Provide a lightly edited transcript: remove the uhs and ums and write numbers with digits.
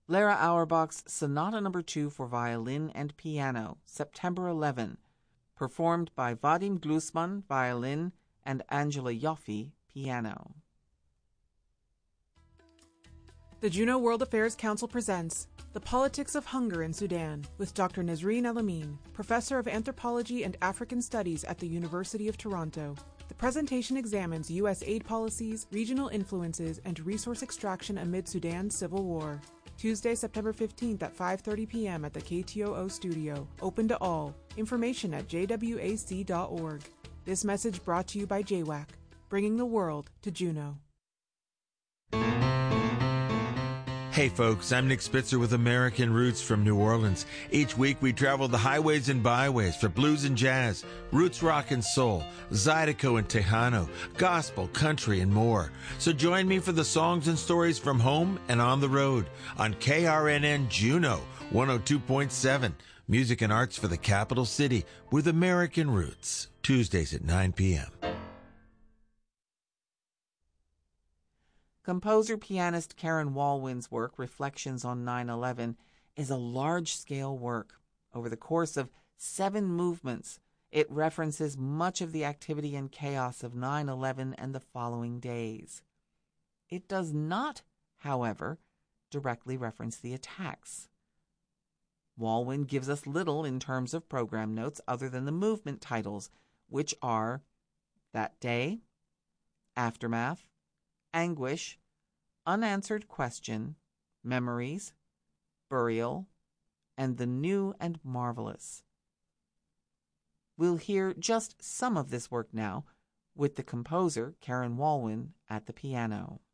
Lara Auerbach's Sonata No. 2 for violin and piano, September 11, performed by Vadim Glusman, violin, and Angela Yoffe, piano. The Juneau World Affairs Council presents The Politics of Hunger in Sudan with Dr. Nazreen Elamin, Professor of Anthropology and African Studies at the University of Toronto. The presentation examines U.S. aid policies, regional influences, and resource extraction amid Sudan's civil war. Tuesday, September 15th at 5:30 p.m. at the KTOO studio. Open to all. Information at jwac.org. This message brought to you by JWAC, bringing the world to Juneau. Hey folks, I'm Nick Spitzer with American Roots from New Orleans. Each week we travel the highways and byways for blues and jazz, roots rock and soul, Zydeco and Tejano, gospel, country, and more. So join me for the songs and stories from home and on the road on KRNN Juneau 102.7. Music and arts for the capital city with American Roots. Tuesdays at 9 p.m. Composer-pianist Karen Walwyn's work, Reflections on 9/11, is a large-scale work. Over the course of 7 movements, it references much of the activity and chaos of 9/11 and the following days. It does not, however, directly reference the attacks. Walwyn gives us little in terms of program notes other than the movement titles, which are That Day, Aftermath, Anguish, Unanswered Question, Memories, Burial, and The New and Marvelous. We'll hear just some of this work now with the composer, Karen Walwyn, at the piano.